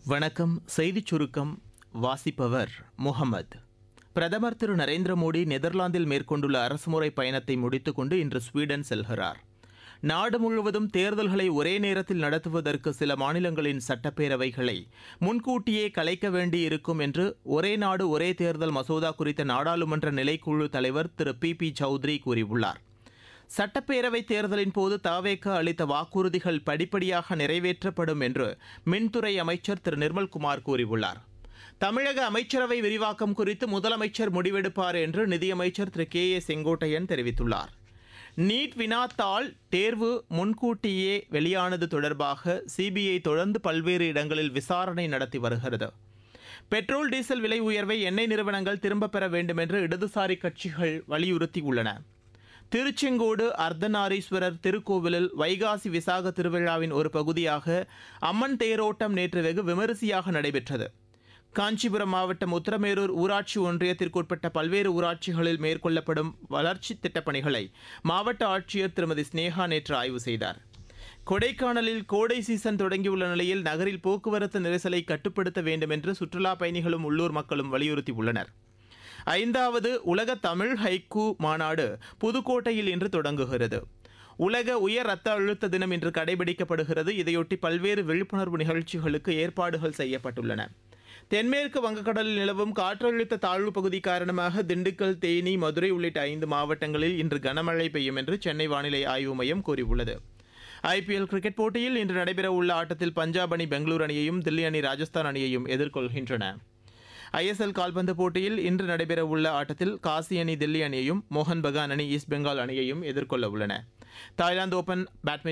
வணக்கம். செய்திச் சுருக்கம் வாசிப்பவர் முகமது. பிரதமர் திரு நரேந்திர மோடி நெதர்லாந்தில் மேற்கொண்டுள்ள அரசுமுறை பயணத்தை முடித்துக்கொண்டு இன்று ஸ்வீடன் செல்கிறார். நாடு முழுவதும் தேர்தல்களை ஒரே நேரத்தில் நடத்துவதற்கு சில மாநிலங்களின் சட்டப்பேரவைகளை முன்கூட்டியே கலைக்க வேண்டியிருக்கும் என்று ஒரே நாடு ஒரே தேர்தல் மசோதா குறித்த நாடாளுமன்ற நிலைக்குழு தலைவர் திரு பி சௌத்ரி கூறியுள்ளார். சட்டப்பேரவை தேர்தலின் போது தவேக அளித்த வாக்குறுதிகள் படிப்படியாக நிறைவேற்றப்படும் என்று மின்துறை அமைச்சர் திரு நிர்மல்குமார் கூறியுள்ளார். தமிழக அமைச்சரவை விரிவாக்கம் குறித்து முதலமைச்சர் முடிவெடுப்பார் என்று நிதியமைச்சர் திரு செங்கோட்டையன் தெரிவித்துள்ளார். நீட் வினாத்தாள் தேர்வு முன்கூட்டியே வெளியானது தொடர்பாக சிபிஐ தொடர்ந்து பல்வேறு இடங்களில் விசாரணை நடத்தி வருகிறது. பெட்ரோல் டீசல் விலை உயர்வை எண்ணெய் நிறுவனங்கள் திரும்பப் பெற வேண்டும் என்று இடதுசாரி கட்சிகள் வலியுறுத்தியுள்ளன. திருச்செங்கோடு அர்த்தநாரீஸ்வரர் திருக்கோவிலில் வைகாசி விசாக திருவிழாவின் ஒரு பகுதியாக அம்மன் தேரோட்டம் நேற்று வெகு விமரிசையாக நடைபெற்றது. காஞ்சிபுரம் மாவட்டம் உத்தரமேரூர் ஊராட்சி ஒன்றியத்திற்குட்பட்ட பல்வேறு ஊராட்சிகளில் மேற்கொள்ளப்படும் வளர்ச்சித் திட்டப்பணிகளை மாவட்ட ஆட்சியர் திருமதி ஸ்னேகா நேற்று ஆய்வு செய்தார். கொடைக்கானலில் கோடை சீசன் தொடங்கியுள்ள நிலையில் நகரில் போக்குவரத்து நெரிசலை கட்டுப்படுத்த வேண்டும் என்று சுற்றுலாப் பயணிகளும் உள்ளூர் மக்களும் வலியுறுத்தியுள்ளனர். 5வது உலக தமிழ் ஹைக்கூ மாநாடு புதுக்கோட்டையில் இன்று தொடங்குகிறது. உலக உயர் ரத்த அழுத்த தினம் இன்று கடைபிடிக்கப்படுகிறது. இதையொட்டி பல்வேறு விழிப்புணர்வு நிகழ்ச்சிகளுக்கு ஏற்பாடுகள் செய்யப்பட்டுள்ளன. தென்மேற்கு வங்கக்கடலில் நிலவும் காற்றழுத்த தாழ்வு பகுதி காரணமாக திண்டுக்கல், தேனி, மதுரை உள்ளிட்ட 5 மாவட்டங்களில் இன்று கனமழை பெய்யும் என்று சென்னை வானிலை ஆய்வு மையம் கூறியுள்ளது. ஐபிஎல் கிரிக்கெட் போட்டியில் இன்று நடைபெறவுள்ள ஆட்டத்தில் பஞ்சாப் அணி பெங்களூரு அணியையும், தில்லி அணி ராஜஸ்தான் அணியையும் எதிர்கொள்கின்றன. ஐஎஸ்எல் கால்பந்து போட்டியில் இன்று நடைபெறவுள்ள ஆட்டத்தில் காசி அணி தில்லி அணியையும், மோகன் பகான் அணி ஈஸ்ட் பெங்கால் அணியையும் எதிர்கொள்ள உள்ளன. Thailand open badminton